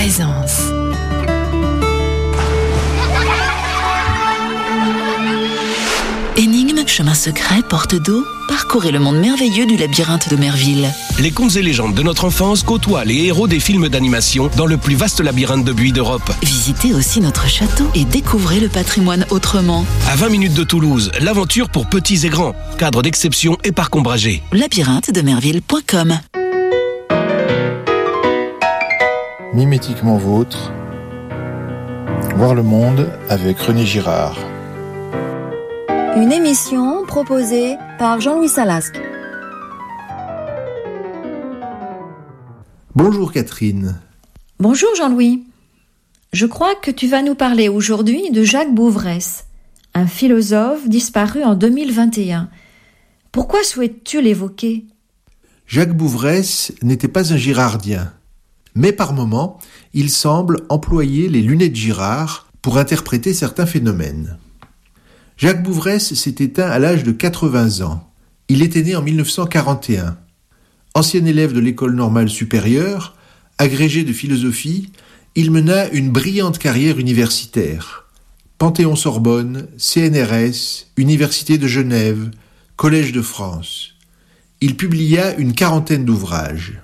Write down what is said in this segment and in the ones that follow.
présence. Énigmes, chemins secrets, portes d'eau, parcourez le monde merveilleux du labyrinthe de Merville. Les contes et légendes de notre enfance côtoient les héros des films d'animation dans le plus vaste labyrinthe de buis d'Europe. Visitez aussi notre château et découvrez le patrimoine autrement. À 20 minutes de Toulouse, l'aventure pour petits et grands. Cadre d'exception et parc ombragé. labyrinthe-de-merville.com. Mimétiquement vôtre, voir le monde avec René Girard. Une émission proposée par Jean-Louis Salasque. Bonjour Catherine. Bonjour Jean-Louis. Je crois que tu vas nous parler aujourd'hui de Jacques Bouvresse, un philosophe disparu en 2021. Pourquoi souhaites-tu l'évoquer ? Jacques Bouvresse n'était pas un girardien, mais par moments, il semble employer les lunettes Girard pour interpréter certains phénomènes. Jacques Bouvresse s'est éteint à l'âge de 80 ans. Il était né en 1941. Ancien élève de l'école normale supérieure, agrégé de philosophie, il mena une brillante carrière universitaire. Panthéon-Sorbonne, CNRS, Université de Genève, Collège de France. Il publia une quarantaine d'ouvrages.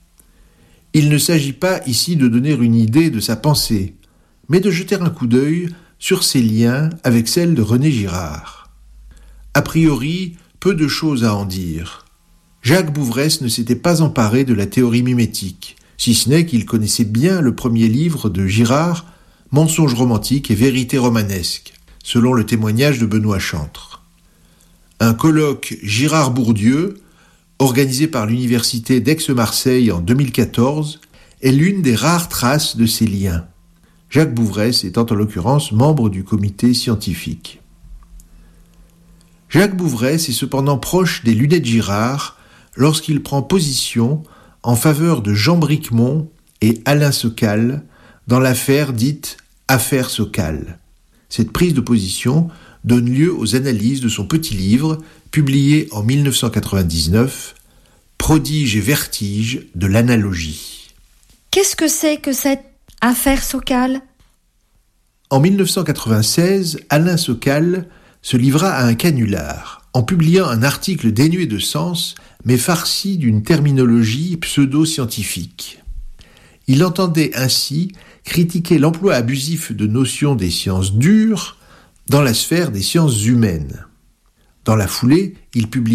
Il ne s'agit pas ici de donner une idée de sa pensée, mais de jeter un coup d'œil sur ses liens avec celle de René Girard. A priori, peu de choses à en dire. Jacques Bouvresse ne s'était pas emparé de la théorie mimétique, si ce n'est qu'il connaissait bien le premier livre de Girard, Mensonges romantiques et vérités romanesques, selon le témoignage de Benoît Chantre. Un colloque Girard-Bourdieu, organisé par l'Université d'Aix-Marseille en 2014, est l'une des rares traces de ces liens. Jacques Bouvresse étant en l'occurrence membre du comité scientifique. Jacques Bouvresse est cependant proche des lunettes Girard lorsqu'il prend position en faveur de Jean Bricmont et Alain Sokal dans l'affaire dite « Affaire Sokal ». Cette prise de position donne lieu aux analyses de son petit livre, publié en 1999, « Prodige et vertige de l'analogie ». Qu'est-ce que c'est que cette affaire Sokal ? En 1996, Alain Sokal se livra à un canular en publiant un article dénué de sens mais farci d'une terminologie pseudo-scientifique. Il entendait ainsi critiquer l'emploi abusif de notions des sciences dures dans la sphère des sciences humaines. Dans la foulée, il publia